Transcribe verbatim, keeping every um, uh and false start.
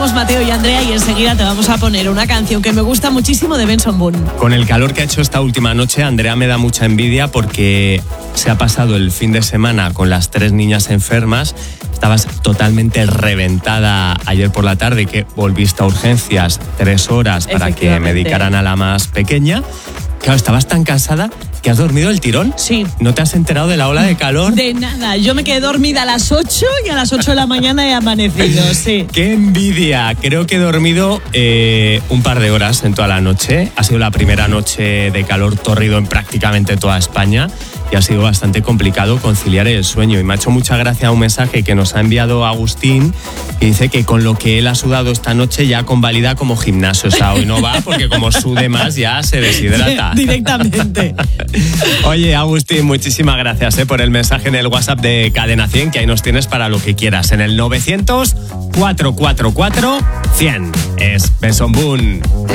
somos Mateo y Andrea y enseguida te vamos a poner una canción que me gusta muchísimo de Benson Boone. Con el calor que ha hecho esta última noche, Andrea me da mucha envidia porque se ha pasado el fin de semana con las tres niñas enfermas. Estabas totalmente reventada ayer por la tarde, que volviste a urgencias tres horas para que medicaran a la más pequeña. Claro, estabas tan cansada que has dormido el tirón. Sí. ¿No te has enterado de la ola de calor? De nada, yo me quedé dormida a las ocho y a las ocho de la mañana he amanecido, sí. ¡Qué envidia! Creo que he dormido eh, un par de horas en toda la noche. Ha sido la primera noche de calor tórrido en prácticamente toda España y ha sido bastante complicado conciliar el sueño. Y me ha hecho mucha gracia un mensaje que nos ha enviado Agustín, que dice que con lo que él ha sudado esta noche ya convalida como gimnasio. O sea, hoy no va porque como sude más ya se deshidrata. Directamente. Oye, Agustín, muchísimas gracias eh, por el mensaje en el WhatsApp de Cadena cien, que ahí nos tienes para lo que quieras. En el novecientos, cuatrocientos cuarenta y cuatro, cien. Es Benson Boone.